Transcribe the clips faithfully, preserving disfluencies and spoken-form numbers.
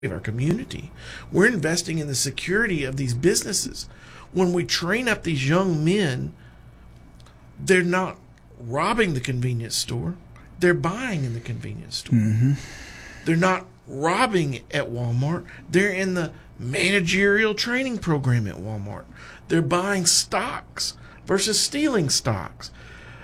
of our community. We're investing in the security of these businesses. When we train up these young men, they're not robbing the convenience store. They're buying in the convenience store. Mm-hmm. They're not robbing at Walmart. They're in the managerial training program at Walmart. They're buying stocks versus stealing stocks.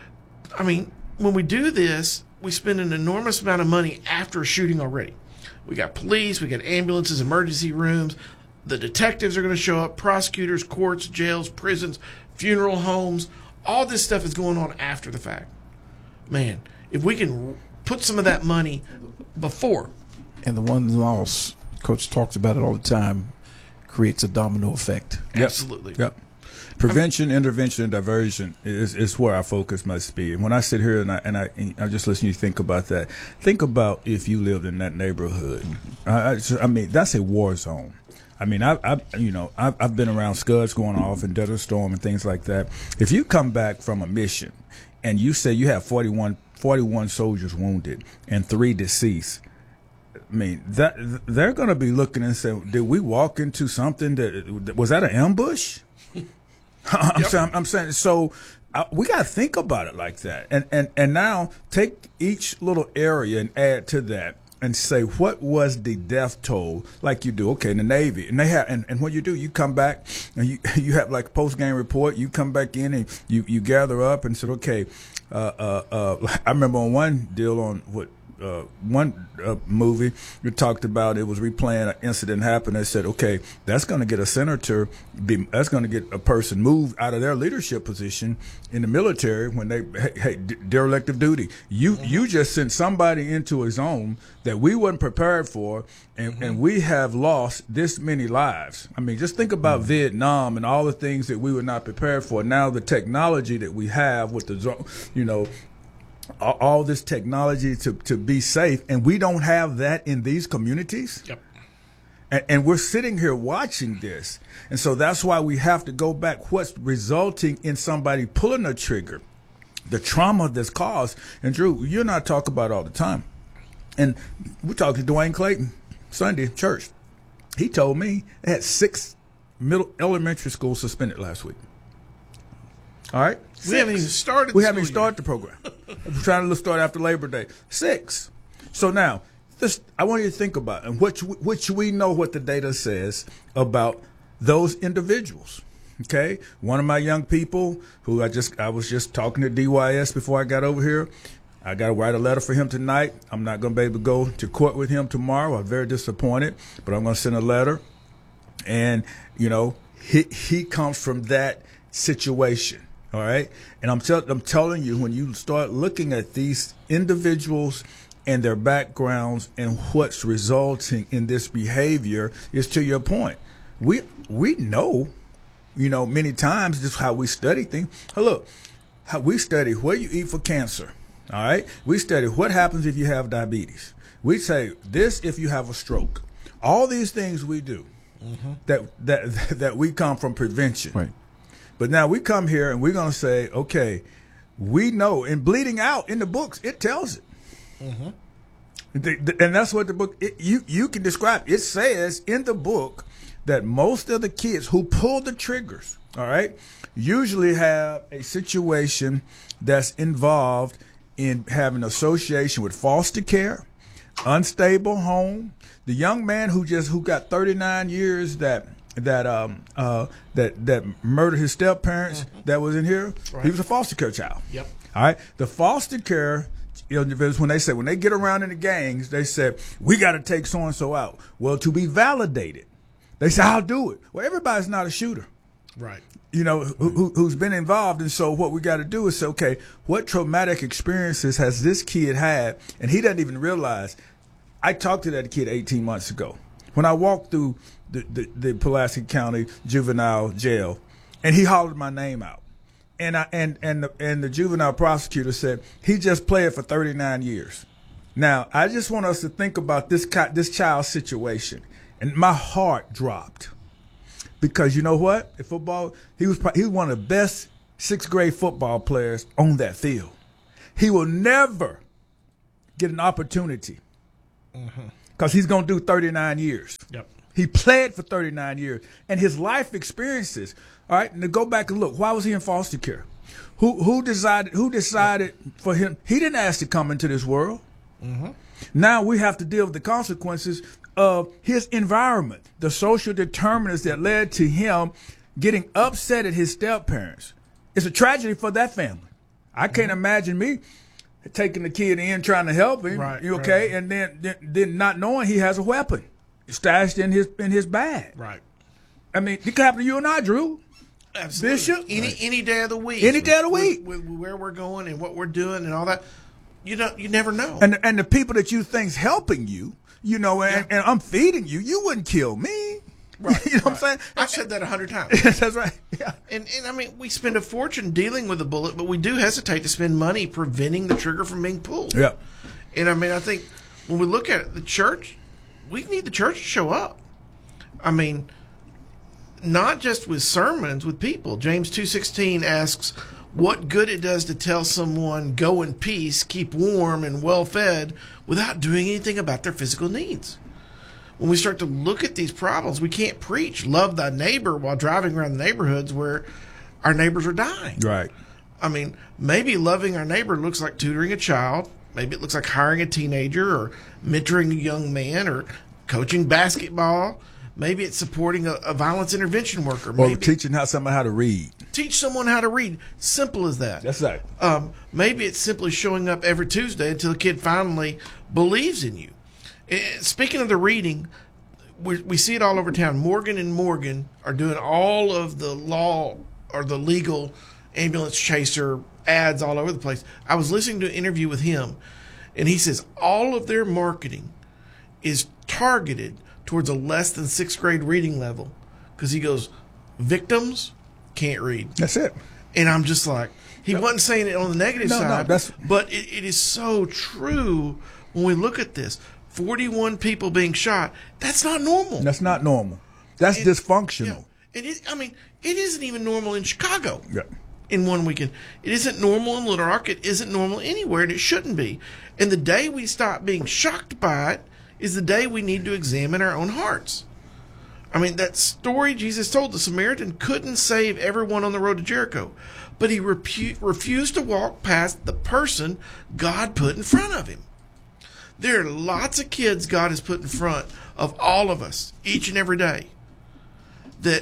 I mean, when we do this, we spend an enormous amount of money after a shooting already. We got police, we got ambulances, emergency rooms. The detectives are going to show up, prosecutors, courts, jails, prisons, funeral homes. All this stuff is going on after the fact. Man, if we can put some of that money before. And the one loss, Coach talks about it all the time, creates a domino effect. Absolutely. Yep. yep. Prevention, intervention, and diversion is, is where our focus must be. And when I sit here and I and I, and I just listen to you think about that, think about if you lived in that neighborhood. I, I, I mean, that's a war zone. I mean, I, I you know, I've, I've been around scuds going off and Desert Storm and things like that. If you come back from a mission and you say you have forty-one, forty-one soldiers wounded and three deceased, I mean, that they're going to be looking and saying, did we walk into something that was that an ambush? I'm, Yep. saying, I'm saying, so uh, we got to think about it like that. And, and, and now take each little area and add to that and say, what was the death toll like you do? Okay, in the Navy. And they have, and, and what you do, you come back and you, you have like a post-game report. You come back in and you, you gather up and said, okay, uh, uh, uh, I remember on one deal on what, Uh, one uh, movie you talked about, it was replaying an incident happened. They said, okay, that's going to get a senator, be, that's going to get a person moved out of their leadership position in the military when they, hey, hey derelict of duty. You mm-hmm. you just sent somebody into a zone that we weren't prepared for, and, mm-hmm. and we have lost this many lives. I mean, just think about mm-hmm. Vietnam and all the things that we were not prepared for. Now the technology that we have with the zone, you know, all this technology to, to be safe, and we don't have that in these communities. Yep. And, and we're sitting here watching this. And so that's why we have to go back. What's resulting in somebody pulling a trigger, the trauma that's caused. And Drew, you and I talk about it all the time. And we talked to Dwayne Clayton Sunday church. He told me they had six middle elementary schools suspended last week. All right? We haven't even started We the haven't even school year. started the program. We're trying to start after Labor Day. Six. So now, this, I want you to think about it, and which, which we know what the data says about those individuals. Okay? One of my young people who I just I was just talking to D Y S before I got over here. I got to write a letter for him tonight. I'm not going to be able to go to court with him tomorrow. I'm very disappointed, but I'm going to send a letter. And, you know, he he comes from that situation. All right. And I'm, tell, I'm telling you, when you start looking at these individuals and their backgrounds and what's resulting in this behavior is to your point. We we know, you know, many times just how we study things. Oh, look, how we study what you eat for cancer. All right. We study what happens if you have diabetes. We say this if you have a stroke. All these things we do mm-hmm. that that that we come from prevention. Right. But now we come here and we're going to say, okay, we know, and bleeding out in the books, it tells it. Mm-hmm. The, the, and that's what the book, it, you, you can describe. It says in the book that most of the kids who pull the triggers, all right, usually have a situation that's involved in having association with foster care, unstable home. The young man who just, who got thirty-nine years that, that um uh that that murdered his step parents mm-hmm. that was in here. Right. He was a foster care child. Yep. All right. The foster care individuals, when they say when they get around in the gangs, they said we got to take so and so out. Well, to be validated, they say I'll do it. Well, everybody's not a shooter. Right. You know, who, who, who's been involved, and so what we got to do is say, okay, what traumatic experiences has this kid had, and he doesn't even realize. I talked to that kid eighteen months ago when I walked through The, the, the Pulaski County Juvenile Jail, and he hollered my name out, and I and and the, and the juvenile prosecutor said he just played for thirty-nine years. Now I just want us to think about this this child's situation, and my heart dropped because you know what? In football, he was he was one of the best sixth grade football players on that field. He will never get an opportunity. Mm-hmm. because he's going to do thirty-nine years. Yep. He pled for thirty-nine years. And his life experiences, all right, and to go back and look, why was he in foster care? Who who decided who decided for him? He didn't ask to come into this world. Mm-hmm. Now we have to deal with the consequences of his environment, the social determinants that led to him getting upset at his step-parents. It's a tragedy for that family. I can't mm-hmm. imagine me taking the kid in, trying to help him, right, you okay, right. and then, then then not knowing he has a weapon stashed in his in his bag. Right. I mean, it could happen to you and I, Drew. Absolutely. Bishop. Any any day of the week. Any day of the week. With, with, with where we're going and what we're doing and all that. You know, you never know. And and the people that you think's helping you, you know, and, yeah. and I'm feeding you, you wouldn't kill me. Right. You know right. what I'm saying? I've said that a hundred times. That's right. Yeah. And, and I mean, we spend a fortune dealing with a bullet, but we do hesitate to spend money preventing the trigger from being pulled. Yeah. And I mean, I think when we look at it, the church, we need the church to show up. I mean, not just with sermons, with people. James two sixteen asks what good it does to tell someone, go in peace, keep warm and well fed, without doing anything about their physical needs. When we start to look at these problems, we can't preach love thy neighbor while driving around the neighborhoods where our neighbors are dying. Right. I mean, maybe loving our neighbor looks like tutoring a child. Maybe it looks like hiring a teenager or mentoring a young man or coaching basketball. Maybe it's supporting a, a violence intervention worker. Or Maybe teaching how someone how to read. teach someone how to read. Simple as that. That's right. Um, maybe it's simply showing up every Tuesday until the kid finally believes in you. And speaking of the reading, we we see it all over town. Morgan and Morgan are doing all of the law or the legal ambulance chaser ads all over the place. I was listening to an interview with him, and he says all of their marketing is targeted towards a less than sixth grade reading level, because he goes, victims can't read. That's it. And I'm just like, he no. wasn't saying it on the negative no, side, no, that's... but it, it is so true when we look at this. forty-one people being shot, that's not normal. That's not normal. That's and, dysfunctional. Yeah, it is, I mean, it isn't even normal in Chicago. Yeah. In one weekend. It isn't normal in Little Rock. It isn't normal anywhere, and it shouldn't be. And the day we stop being shocked by it is the day we need to examine our own hearts. I mean, that story Jesus told, the Samaritan couldn't save everyone on the road to Jericho, but he repu- refused to walk past the person God put in front of him. There are lots of kids God has put in front of all of us each and every day that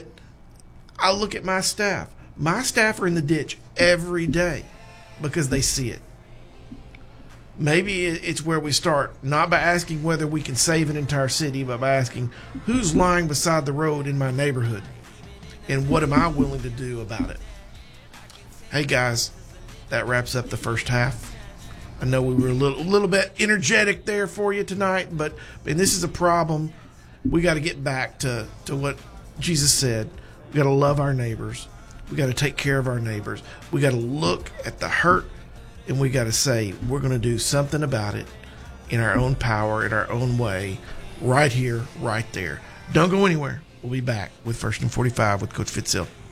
I look at my staff. My staff are in the ditch every day because they see it. Maybe it's where we start, not by asking whether we can save an entire city, but by asking who's lying beside the road in my neighborhood and what am I willing to do about it? Hey guys, that wraps up the first half. I know we were a little, a little bit energetic there for you tonight, but and this is a problem. We got to get back to, to what Jesus said. We got to love our neighbors. We got to take care of our neighbors. We got to look at the hurt, and we got to say we're going to do something about it in our own power, in our own way, right here, right there. Don't go anywhere. We'll be back with First and forty-five with Coach Fitzel.